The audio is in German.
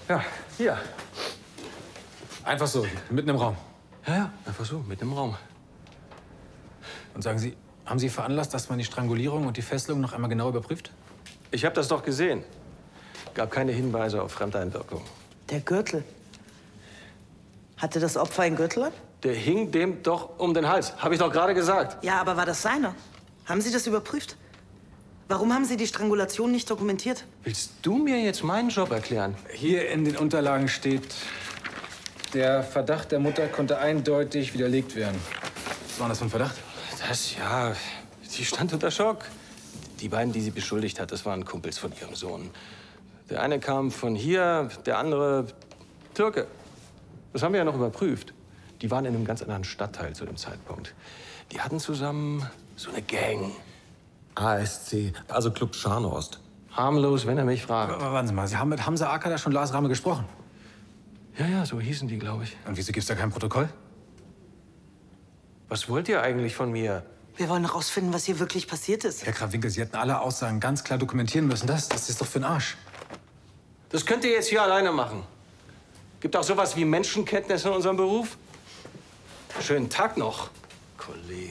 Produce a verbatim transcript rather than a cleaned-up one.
Ja, hier. Einfach so, mitten im Raum. Ja, ja, einfach so, mitten im Raum. Und sagen Sie, haben Sie veranlasst, dass man die Strangulierung und die Fesselung noch einmal genau überprüft? Ich habe das doch gesehen. Gab keine Hinweise auf Fremdeinwirkung. Der Gürtel. Hatte das Opfer einen Gürtel an? Der hing dem doch um den Hals. Habe ich doch gerade gesagt. Ja, aber war das seiner? Haben Sie das überprüft? Warum haben Sie die Strangulation nicht dokumentiert? Willst du mir jetzt meinen Job erklären? Hier in den Unterlagen steht, der Verdacht der Mutter konnte eindeutig widerlegt werden. Was war das für ein Verdacht? Das, ja, sie stand unter Schock. Die beiden, die sie beschuldigt hat, das waren Kumpels von ihrem Sohn. Der eine kam von hier, der andere Türke. Das haben wir ja noch überprüft. Die waren in einem ganz anderen Stadtteil zu dem Zeitpunkt. Die hatten zusammen so eine Gang. A S C, also Club Scharnhorst. Harmlos, wenn er mich fragt. Aber warten Sie mal, Sie haben mit Hamza Akada schon Lars Rame gesprochen? Ja, ja, so hießen die, glaube ich. Und wieso gibt's da kein Protokoll? Was wollt ihr eigentlich von mir? Wir wollen herausfinden, was hier wirklich passiert ist. Herr Krawinkel, Sie hätten alle Aussagen ganz klar dokumentieren müssen. Das, das ist doch für den Arsch. Das könnt ihr jetzt hier alleine machen. Gibt auch sowas wie Menschenkenntnis in unserem Beruf? Schönen Tag noch, Kollege.